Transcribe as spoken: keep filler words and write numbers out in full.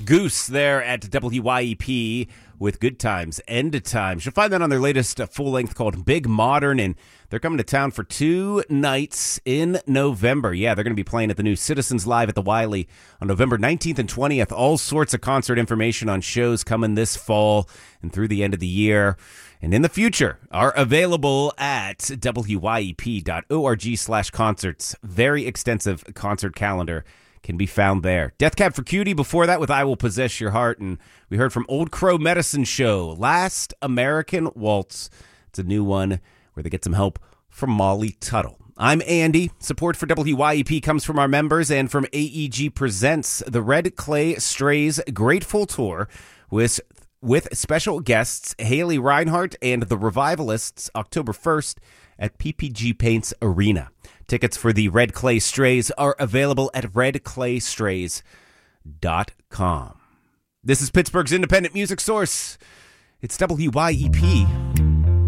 Goose there at W Y E P with Good Times, End Times. You'll find that on their latest uh, full-length called Big Modern, and they're coming to town for two nights in November. Yeah, they're going to be playing at the new Citizens Live at the Wiley on November nineteenth and twentieth. All sorts of concert information on shows coming this fall and through the end of the year and in the future are available at W Y E P dot org slash concerts. Very extensive concert calendar can be found there. Death Cab for Cutie before that with I Will Possess Your Heart. And we heard from Old Crow Medicine Show, Last American Waltz. It's a new one where they get some help from Molly Tuttle. I'm Andy. Support for W Y E P comes from our members and from A E G Presents, the Red Clay Strays Grateful Tour with, with special guests Haley Reinhart and the Revivalists October first at P P G Paints Arena. Tickets for the Red Clay Strays are available at red clay strays dot com. This is Pittsburgh's independent music source. It's W Y E P.